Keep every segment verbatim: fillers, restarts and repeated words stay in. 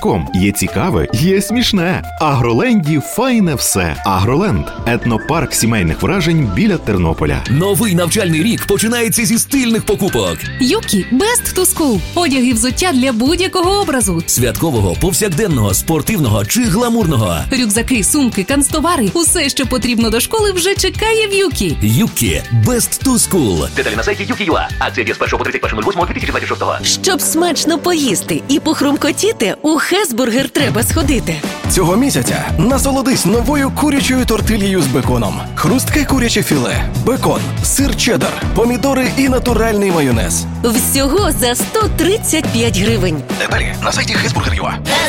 ком. Є цікаве, є смішне. Агроленді файне все. Агроленд – етнопарк сімейних вражень біля Тернополя. Новий навчальний рік починається зі стильних покупок. Юкі Best to School. Одяг і взуття для будь-якого образу. Святкового, повсякденного, спортивного чи гламурного. Рюкзаки, сумки, канцтовари. Усе, що потрібно до школи, вже чекає в Юкі. Юкі Best to School. Деталі на сайті юкі точка ю а. Акція діє з першого по тридцять перше лютого дві тисячі двадцять шостого. Щоб смачно поїсти і похрумкотіти, у Хесбургер треба сходити. Цього місяця насолодись новою курячою тортильєю з беконом. Хрустке куряче філе, бекон, сир чеддер, помідори і натуральний майонез. Всього за сто тридцять п'ять гривень. Деталі на сайті хесбургер точка ю а.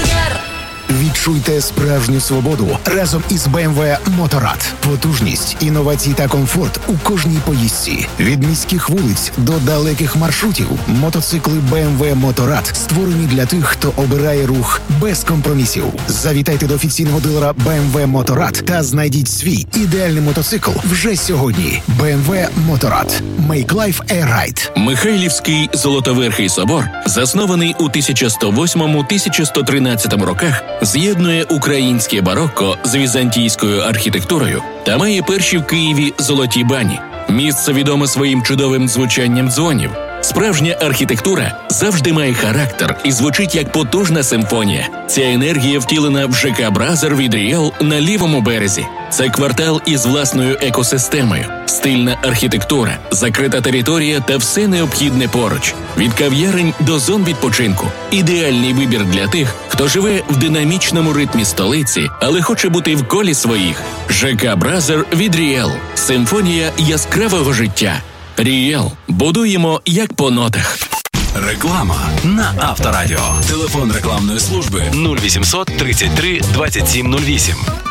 Відчуйте справжню свободу разом із бе ем ве Motorrad. Потужність, інновації та комфорт у кожній поїздці. Від міських вулиць до далеких маршрутів. Мотоцикли бе ем ве Motorrad створені для тих, хто обирає рух без компромісів. Завітайте до офіційного дилера бе ем ве Motorrad та знайдіть свій ідеальний мотоцикл вже сьогодні. бе ем ве Motorrad. Make life a ride. Михайлівський Золотоверхий собор, заснований у тисяча сто восьмому - тисяча сто тринадцятому роках, з'єднує українське барокко з візантійською архітектурою та має перші в Києві золоті бані. Місце відоме своїм чудовим звучанням дзвонів. Справжня архітектура завжди має характер і звучить як потужна симфонія. Ця енергія втілена в ЖК «Бразер» від Ріел на лівому березі. Це квартал із власною екосистемою, стильна архітектура, закрита територія та все необхідне поруч. Від кав'ярень до зон відпочинку. Ідеальний вибір для тих, хто живе в динамічному ритмі столиці, але хоче бути в колі своїх. ЖК «Бразер» від Ріел. Симфонія яскравого життя. Ріел. Будуємо як по нотах. Реклама на Авторадіо. Телефон рекламної служби нуль вісімсот тридцять три двадцять сім нуль вісім.